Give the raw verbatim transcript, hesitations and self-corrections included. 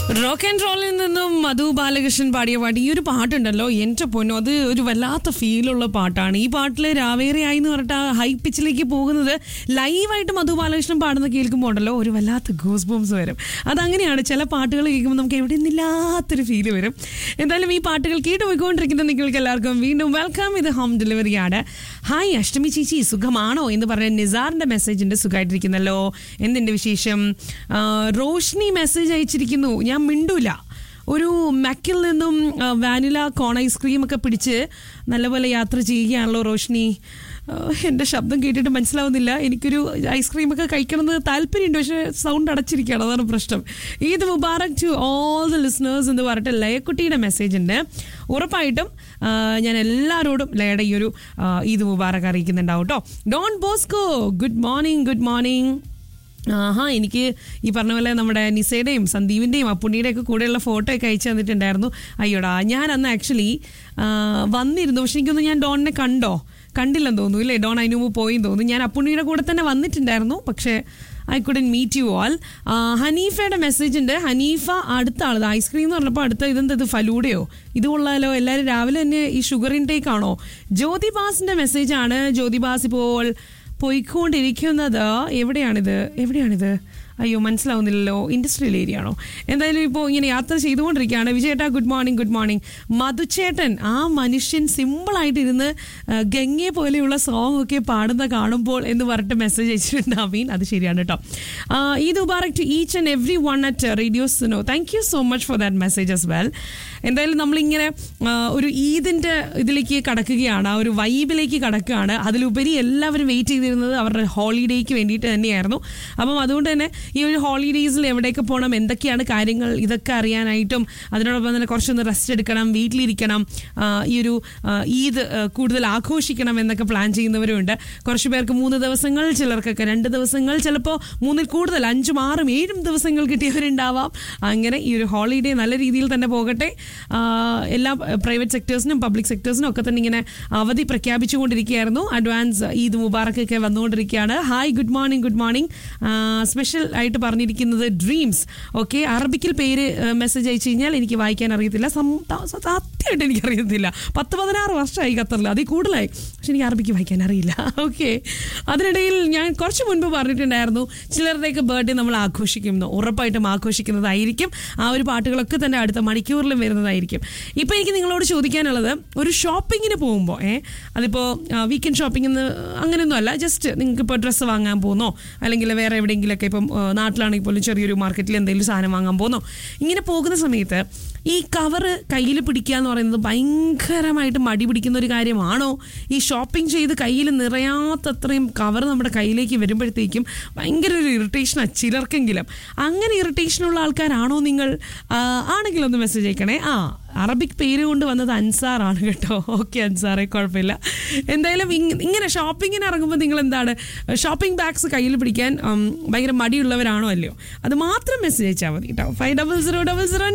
Rock and റോളിൽ നിന്നും മധു ബാലകൃഷ്ണൻ പാടിയ പാട്ട്. ഈ ഒരു പാട്ടുണ്ടല്ലോ, എൻ്റെ പൊന്നോ, അത് ഒരു വല്ലാത്ത ഫീലുള്ള പാട്ടാണ്. ഈ പാട്ടിൽ രാവേറെയായി എന്ന് പറഞ്ഞിട്ട് ആ ഹൈ പിച്ചിലേക്ക് പോകുന്നത് ലൈവായിട്ട് മധു ബാലകൃഷ്ണൻ പാടുന്ന കേൾക്കുമ്പോൾ ഉണ്ടല്ലോ ഒരു വല്ലാത്ത ഗൂസ് ബംസ് വരും. അതങ്ങനെയാണ്, ചില പാട്ടുകൾ കേൾക്കുമ്പോൾ നമുക്ക് എവിടെ നിന്നില്ലാത്തൊരു ഫീല് വരും. എന്തായാലും ഈ പാട്ടുകൾ കേട്ട് പോയിക്കൊണ്ടിരിക്കുന്ന നിങ്ങൾക്ക് എല്ലാവർക്കും വീണ്ടും വെൽക്കം. ഇത് ഹോം ഡെലിവറിയാണ്. ഹായ് അഷ്ടമി ചേച്ചി, സുഖമാണോ എന്ന് പറഞ്ഞ നിസാറിൻ്റെ മെസ്സേജ് ഉണ്ട്. സുഖമായിട്ടിരിക്കുന്നല്ലോ, എന്തിൻ്റെ വിശേഷം? റോഷ്നി മെസ്സേജ് അയച്ചിരിക്കുന്നു, ഞാൻ മിണ്ടൂല. ഒരു മാക്കിൽ നിന്നും വാനില കോൺ ഐസ്ക്രീം ഒക്കെ പിടിച്ച് നല്ലപോലെ യാത്ര ചെയ്യുകയാണല്ലോ റോഷ്നി. എൻ്റെ ശബ്ദം കേട്ടിട്ട് മനസ്സിലാവുന്നില്ല. എനിക്കൊരു ഐസ്ക്രീമൊക്കെ കഴിക്കണമെന്ന് താല്പര്യമുണ്ട്, പക്ഷേ സൗണ്ട് അടച്ചിരിക്കുകയാണ്, അതാണ് പ്രശ്നം. Eid Mubarak to all the listeners എന്ന് പറഞ്ഞിട്ട് ലയക്കുട്ടിയുടെ മെസ്സേജ് ഉണ്ട്. ഉറപ്പായിട്ടും ഞാൻ എല്ലാവരോടും ലയയുടെ ഈ ഒരു ഈദ് മുബാറക് അറിയിക്കുന്നുണ്ടാവും കേട്ടോ. Don Bosco, good morning. Good morning. ആഹാ, എനിക്ക് ഈ പറഞ്ഞ പോലെ നമ്മുടെ നിസയുടെയും സന്ദീപിൻ്റെയും അപ്പുണ്ണിയുടെ ഒക്കെ കൂടെയുള്ള ഫോട്ടോ ഒക്കെ അയച്ചു തന്നിട്ടുണ്ടായിരുന്നു. അയ്യോടാ, ഞാൻ അന്ന് ആക്ച്വലി വന്നിരുന്നു, പക്ഷെ എനിക്കൊന്ന് ഞാൻ ഡോണിനെ കണ്ടോ കണ്ടില്ലെന്ന് തോന്നുന്നു. ഇല്ലേ, ഡോൺ അതിന് മുമ്പ് പോയിന്ന് തോന്നുന്നു. ഞാൻ അപ്പുണ്ണിയുടെ കൂടെ തന്നെ വന്നിട്ടുണ്ടായിരുന്നു, പക്ഷേ I couldn't meet you all. ഹനീഫയുടെ message ഉണ്ട്. ഹനീഫ അടുത്ത ആളത് ഐസ്ക്രീം എന്ന് പറഞ്ഞപ്പോൾ അടുത്ത ഇതെന്ത്, ഇത് ഫലൂഡയോ? ഇത് കൊള്ളാലോ, എല്ലാവരും രാവിലെ തന്നെ ഈ ഷുഗർ ഇൻടേക്ക് ആണോ? ജ്യോതിബാസിൻ്റെ മെസ്സേജാണ്. ജ്യോതിബാസ് ഇപ്പോൾ പോയിക്കൊണ്ടിരിക്കുന്നത് എവിടെയാണിത് എവിടെയാണിത് അയ്യോ മനസ്സിലാവുന്നില്ലല്ലോ. ഇൻഡസ്ട്രിയൽ ഏരിയ ആണോ? എന്തായാലും ഇപ്പോൾ ഇങ്ങനെ യാത്ര ചെയ്തുകൊണ്ടിരിക്കുകയാണ്. വിജയേട്ടാ ഗുഡ് മോർണിംഗ്. Good morning. മധുചേട്ടൻ, ആ മനുഷ്യൻ സിമ്പിളായിട്ട് ഇരുന്ന് ഗംഗയെ പോലെയുള്ള സോങ് ഒക്കെ പാടുന്ന കാണുമ്പോൾ എന്ന് പറഞ്ഞിട്ട് മെസ്സേജ് അയച്ചിട്ടുണ്ട് അമീൻ. അത് ശരിയാണ് കേട്ടോ. Eid Mubarak to each and every one at radio Suno. Thank you so much for that message as well. എന്തായാലും നമ്മളിങ്ങനെ ഒരു ഈദിൻ്റെ ഇതിലേക്ക് കടക്കുകയാണ്, ആ ഒരു വൈബിലേക്ക് കടക്കുകയാണ്. അതിലുപരി എല്ലാവരും വെയിറ്റ് ചെയ്തിരുന്നത് അവരുടെ ഹോളിഡേക്ക് വേണ്ടിയിട്ട് തന്നെയായിരുന്നു. അപ്പം അതുകൊണ്ട് തന്നെ ഈ ഒരു ഹോളിഡേയ്സിൽ എവിടേക്ക് പോകണം, എന്തൊക്കെയാണ് കാര്യങ്ങൾ, ഇതൊക്കെ അറിയാനായിട്ടും അതിനോടൊപ്പം തന്നെ കുറച്ചൊന്ന് റെസ്റ്റ് എടുക്കണം, വീട്ടിലിരിക്കണം, ഈ ഒരു ഈദ് കൂടുതൽ ആഘോഷിക്കണം എന്നൊക്കെ പ്ലാൻ ചെയ്യുന്നവരുണ്ട്. കുറച്ച് പേർക്ക് മൂന്ന് ദിവസങ്ങൾ, ചിലർക്കൊക്കെ രണ്ട് ദിവസങ്ങൾ, ചിലപ്പോൾ മൂന്നിൽ കൂടുതൽ അഞ്ചും ആറും ഏഴും ദിവസങ്ങൾ കിട്ടിയവരുണ്ടാവാം. അങ്ങനെ ഈ ഒരു ഹോളിഡേ നല്ല രീതിയിൽ തന്നെ പോകട്ടെ. എല്ലാ പ്രൈവറ്റ് സെക്ടേഴ്സിനും പബ്ലിക് സെക്ടേഴ്സിനും ഒക്കെ തന്നെ ഇങ്ങനെ അവധി പ്രഖ്യാപിച്ചുകൊണ്ടിരിക്കുകയായിരുന്നു. അഡ്വാൻസ് ഈദ് മുബാറക് ഒക്കെ വന്നുകൊണ്ടിരിക്കുകയാണ്. Hi good morning. Good morning. Special ആയിട്ട് പറഞ്ഞിരിക്കുന്നത് ഡ്രീംസ്. ഓക്കെ, അറബിക്കിൽ പേര് മെസ്സേജ് അയച്ചു കഴിഞ്ഞാൽ എനിക്ക് വായിക്കാൻ അറിയത്തില്ല, സത്യമായിട്ട് എനിക്കറിയത്തില്ല. പത്ത് പതിനാറ് വർഷമായി ഖത്തറിൽ, അതിൽ കൂടുതലായി, പക്ഷെ എനിക്ക് അറബിക്ക് വായിക്കാൻ അറിയില്ല. ഓക്കെ, അതിനിടയിൽ ഞാൻ കുറച്ച് മുൻപ് പറഞ്ഞിട്ടുണ്ടായിരുന്നു ചിലരുടെയൊക്കെ ബർത്ത്ഡേ നമ്മൾ ആഘോഷിക്കുന്നു, ഉറപ്പായിട്ടും ആഘോഷിക്കുന്നതായിരിക്കും. ആ ഒരു പാട്ടുകളൊക്കെ തന്നെ അടുത്ത മണിക്കൂറിലും വരുന്നതായിരിക്കും. ഇപ്പോൾ എനിക്ക് നിങ്ങളോട് ചോദിക്കാനുള്ളത്, ഒരു ഷോപ്പിങ്ങിന് പോകുമ്പോൾ ഏ അതിപ്പോൾ വീക്കെൻഡ് ഷോപ്പിംഗ് എന്ന് അങ്ങനെയൊന്നും അല്ല, ജസ്റ്റ് നിങ്ങൾക്ക് ഇപ്പോൾ ഡ്രസ്സ് വാങ്ങാൻ പോകുന്നോ, അല്ലെങ്കിൽ വേറെ എവിടെയെങ്കിലുമൊക്കെ ഇപ്പം നാട്ടിലാണെങ്കിൽ പോലും ചെറിയൊരു മാർക്കറ്റിൽ എന്തെങ്കിലും സാധനം വാങ്ങാൻ പോകുന്നോ, ഇങ്ങനെ പോകുന്ന സമയത്ത് ഈ കവറ് കയ്യിൽ പിടിക്കുക എന്ന് പറയുന്നത് ഭയങ്കരമായിട്ട് മടി പിടിക്കുന്ന ഒരു കാര്യമാണോ? ഈ ഷോപ്പിംഗ് ചെയ്ത് കയ്യിൽ നിറയാത്തത്രയും കവർ നമ്മുടെ കയ്യിലേക്ക് വരുമ്പോഴത്തേക്കും ഭയങ്കര ഒരു ഇറിറ്റേഷനാണ് ചിലർക്കെങ്കിലും. അങ്ങനെ ഇറിറ്റേഷനുള്ള ആൾക്കാരാണോ നിങ്ങൾ? ആണെങ്കിൽ ഒന്ന് മെസ്സേജ് അയക്കണേ. ആ അറബിക് പേര് കൊണ്ട് വന്നത് അൻസാറാണ് കേട്ടോ. ഓക്കെ അൻസാറെ, കുഴപ്പമില്ല. എന്തായാലും ഇങ്ങനെ ഷോപ്പിങ്ങിന് ഇറങ്ങുമ്പോൾ നിങ്ങൾ എന്താണ്, ഷോപ്പിംഗ് ബാഗ്സ് കയ്യിൽ പിടിക്കാൻ ഭയങ്കര മടിയുള്ളവരാണോ അല്ലയോ? അത് മാത്രം മെസ്സേജ് അയച്ചാൽ മതി കേട്ടോ. Five double zero double zero